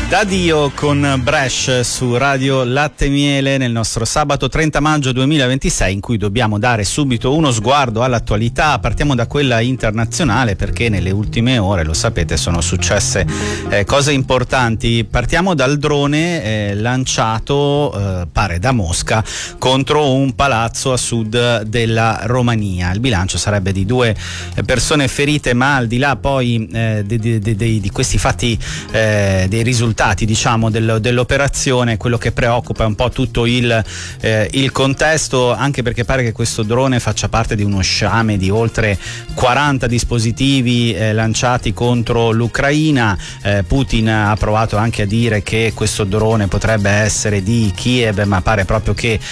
Da Dio con Bresh su Radio Latte e Miele nel nostro sabato 30 maggio 2026, in cui dobbiamo dare subito uno sguardo all'attualità. Partiamo da quella internazionale perché nelle ultime ore, lo sapete, sono successe cose importanti. Partiamo dal drone lanciato pare da Mosca contro un palazzo a sud della Romania. Il bilancio sarebbe di 2 persone ferite, ma al di là poi di questi fatti, dei risultati diciamo dell'operazione, quello che preoccupa è un po' tutto il contesto, anche perché pare che questo drone faccia parte di uno sciame di oltre 40 dispositivi lanciati contro l'Ucraina. Putin ha provato anche a dire che questo drone potrebbe essere di Kiev, ma pare proprio che